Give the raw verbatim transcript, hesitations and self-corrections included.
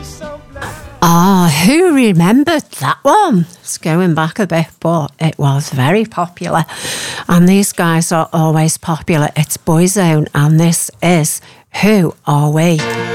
Ah, who remembered that one? It's going back a bit, but it was very popular. And these guys are always popular. It's Boyzone, and this is Who Are We?